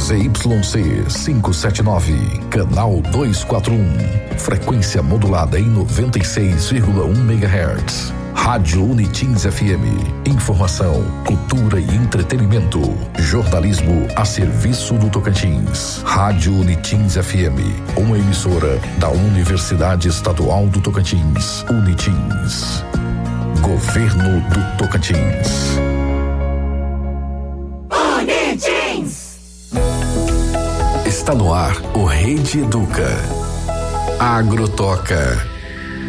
ZYC 579, canal 241, frequência modulada em 96,1 MHz. Rádio Unitins FM, informação, cultura e entretenimento, jornalismo a serviço do Tocantins. Rádio Unitins FM, uma emissora da Universidade Estadual do Tocantins, Unitins. Governo do Tocantins. Unitins! Está no ar o Rede Educa. Agrotoca.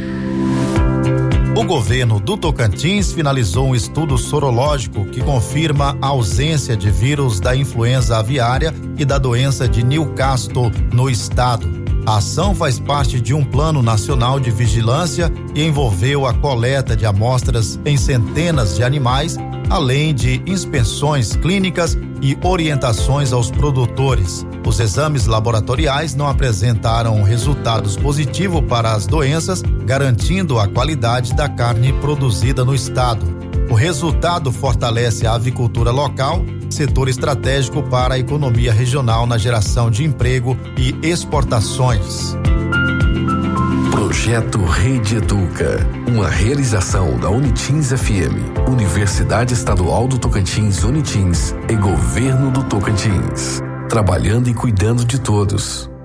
O governo do Tocantins finalizou um estudo sorológico que confirma a ausência de vírus da influenza aviária e da doença de Newcastle no estado. A ação faz parte de um plano nacional de vigilância e envolveu a coleta de amostras em centenas de animais, além de inspeções clínicas e orientações aos produtores. Os exames laboratoriais não apresentaram resultados positivos para as doenças, garantindo a qualidade da carne produzida no estado. O resultado fortalece a avicultura local, setor estratégico para a economia regional na geração de emprego e exportações. Projeto Rede Educa, uma realização da Unitins FM, Universidade Estadual do Tocantins, Unitins e Governo do Tocantins, trabalhando e cuidando de todos.